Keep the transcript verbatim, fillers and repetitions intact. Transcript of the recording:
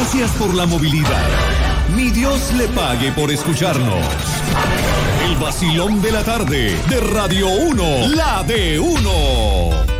Gracias por la movilidad. Ni Dios le pague por escucharnos. El vacilón de la tarde de Radio uno, la de uno.